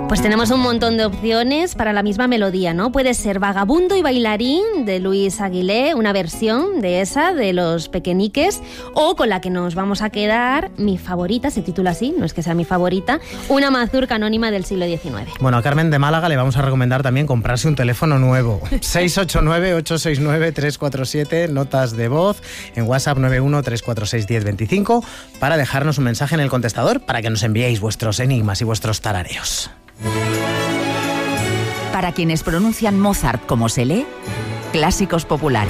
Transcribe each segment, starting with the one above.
Pues tenemos un montón de opciones para la misma melodía, ¿no? Puede ser Vagabundo y Bailarín de Luis Aguilé, una versión de esa, de Los Pequeñiques, o con la que nos vamos a quedar, mi favorita, se titula así, no es que sea mi favorita, una mazurca anónima del siglo XIX. Bueno, a Carmen de Málaga le vamos a recomendar también comprarse un teléfono nuevo. 689-869-347, notas de voz, en WhatsApp 91-346-1025, para dejarnos un mensaje en el contestador para que nos enviéis vuestros enigmas y vuestros tarareos. Para quienes pronuncian Mozart como se lee, Clásicos Popular.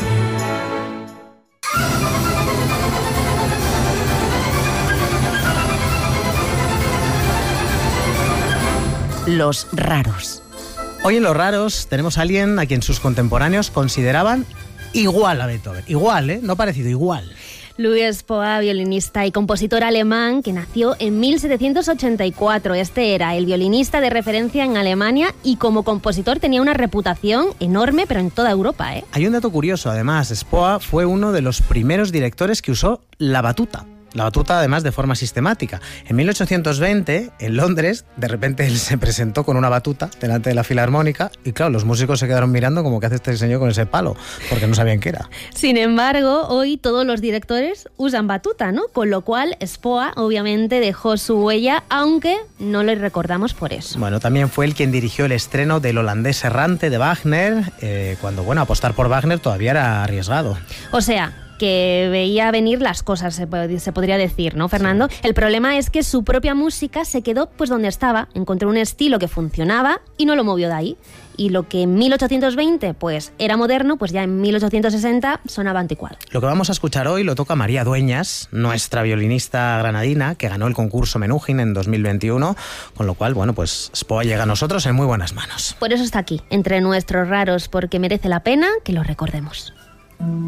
Los raros. Hoy en Los Raros tenemos a alguien a quien sus contemporáneos consideraban igual a Beethoven. Igual, no parecido, igual. Louis Spohr, violinista y compositor alemán que nació en 1784. Este era el violinista de referencia en Alemania y como compositor tenía una reputación enorme, pero en toda Europa, ¿eh? Hay un dato curioso, además. Spohr fue uno de los primeros directores que usó la batuta. La batuta, además, de forma sistemática. En 1820, en Londres, de repente él se presentó con una batuta delante de la Filarmónica y, claro, los músicos se quedaron mirando como que hace este señor con ese palo, porque no sabían qué era. Sin embargo, hoy todos los directores usan batuta, ¿no? Con lo cual, Spohr, obviamente, dejó su huella, aunque no le recordamos por eso. Bueno, también fue él quien dirigió el estreno del Holandés Errante de Wagner, cuando, bueno, apostar por Wagner todavía era arriesgado. O sea, que veía venir las cosas, se podría decir, ¿no, Fernando? Sí. El problema es que su propia música se quedó pues donde estaba, encontró un estilo que funcionaba y no lo movió de ahí. Y lo que en 1820 pues era moderno, pues ya en 1860 sonaba anticuado. Lo que vamos a escuchar hoy lo toca María Dueñas, nuestra violinista granadina, que ganó el concurso Menuhin en 2021, con lo cual, bueno, pues Spohr llega a nosotros en muy buenas manos. Por eso está aquí, entre nuestros raros, porque merece la pena que lo recordemos.